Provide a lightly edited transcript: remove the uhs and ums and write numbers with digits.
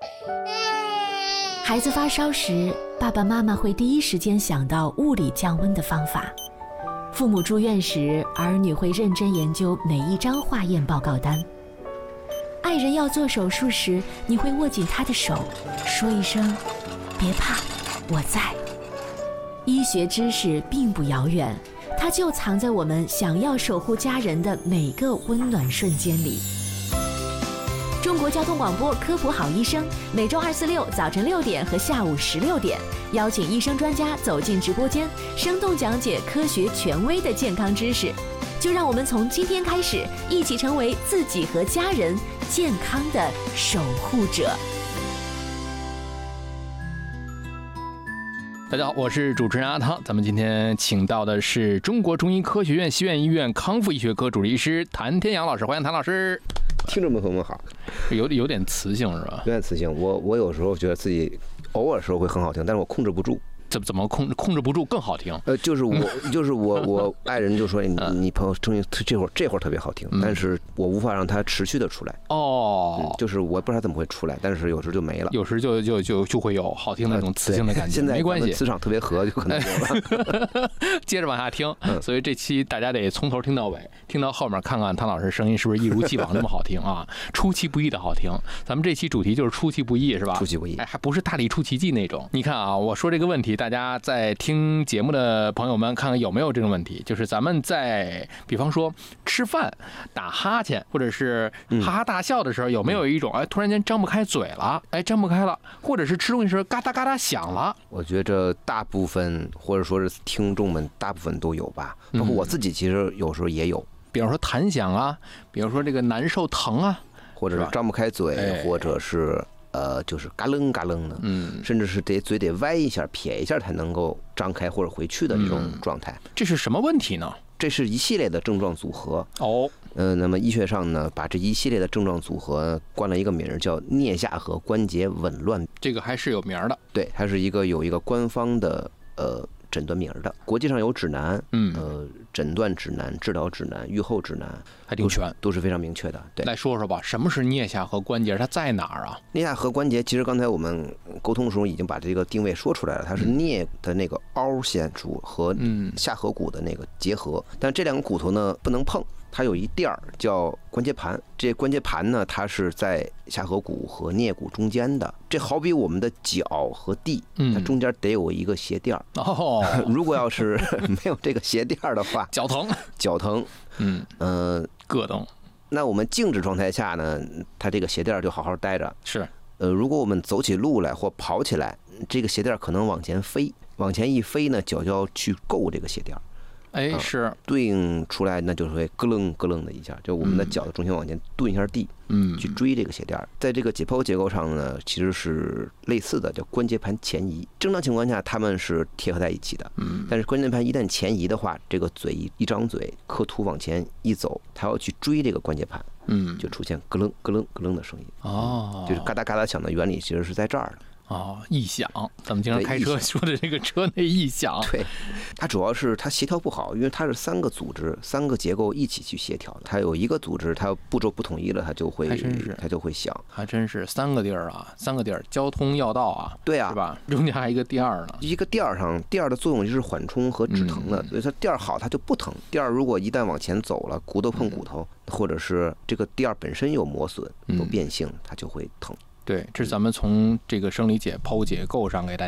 孩子发烧时，爸爸妈妈会第一时间想到物理降温的方法。父母住院时，儿女会认真研究每一张化验报告单。爱人要做手术时，你会握紧他的手，说一声“别怕，我在”。医学知识并不遥远，它就藏在我们想要守护家人的每个温暖瞬间里。中国交通广播科普好医生，每周2、4、6早晨6点和下午16点，邀请医生专家走进直播间，生动讲解科学权威的健康知识。就让我们从今天开始，一起成为自己和家人健康的守护者。 大家好，我是主持人阿汤。咱们今天请到的是中国中医科学院西苑医院康复医学科主治医师谭天阳老师，欢迎谭老师。 听众朋友们好， 有点磁性是吧？ 有点磁性。我有时候觉得自己偶尔时候会很好听，但是我控制不住。 怎么控制不住更好听？ 就是我爱人就说你朋友声音这会儿特别好听，但是我无法让它持续的出来。就是我不知道怎么会出来，但是有时候就没了， 有时就会有好听那种磁性的感觉。 现在没关系， 磁场特别合，就可能有了。 接着往下听，所以这期大家得从头听到尾，听到后面看看谭老师声音是不是一如既往那么好听啊？出其不意的好听。咱们这期主题就是出其不意，是吧？ 出其不意， 还不是大力出奇迹那种。你看啊，我说这个问题，大家在听节目的朋友们看看有没有这种问题，就是咱们在比方说吃饭、打哈欠或者是哈哈大笑的时候，有没有一种突然间张不开嘴了，张不开了，或者是吃东西时候嘎哒嘎哒响了？ 我觉着大部分或者说是听众们大部分都有吧，包括我自己其实有时候也有， 比方说弹响啊，比方说这个难受疼啊， 或者是张不开嘴，或者是就是嘎楞嘎楞的，甚至是嘴得歪一下、撇一下才能够张开或者回去的这种状态。 这是什么问题呢？ 这是一系列的症状组合。那么医学上呢，把这一系列的症状组合冠了一个名儿，叫颞下颌关节紊乱。这个还是有名的， 对，它是有一个官方的诊断名的，国际上有指南，诊断指南、治疗指南、预后指南， 还挺全， 都是非常明确的。对， 来说说吧，什么是颞下颌关节？它在哪儿啊？ 颞下颌关节，其实刚才我们沟通的时候已经把这个定位说出来了，它是颞的那个凹陷处和下颌骨的那个结合，但这两个骨头呢不能碰。它有一垫儿叫关节盘，这关节盘呢，它是在下颌骨和颞骨中间的。这好比我们的脚和地，它中间得有一个鞋垫儿。如果要是没有这个鞋垫儿的话， 脚疼，咯噔。 那我们静止状态下呢，它这个鞋垫儿就好好待着。 是。 如果我们走起路来或跑起来，这个鞋垫儿可能往前飞，往前一飞呢，脚就要去够这个鞋垫儿。 是对应出来，那就会咯楞咯楞的一下，就我们的脚的重心往前顿一下地，去追这个鞋垫。在这个解剖结构上呢，其实是类似的，叫关节盘前移。正常情况下，它们是贴合在一起的，但是关节盘一旦前移的话，这个嘴一张嘴，刻图往前一走，它要去追这个关节盘，就出现咯楞咯楞咯楞的声音。就是嘎哒嘎哒响的原理其实是在这儿的。 异响，咱们经常开车说的这个车内异响。 对，它主要是它协调不好，因为它是3个组织、3个结构一起去协调的。它有一个组织，它步骤不统一了，它就会响。 还真是3个地儿啊，3个地儿，交通要道啊。 对啊， 是吧？中间还一个垫儿呢。 一个垫儿上，垫儿的作用就是缓冲和止疼的，所以它垫儿好，它就不疼。垫儿如果一旦往前走了，骨头碰骨头，或者是这个垫儿本身有磨损、有变性，它就会疼。 对，这是咱们从这个生理解剖结构上给大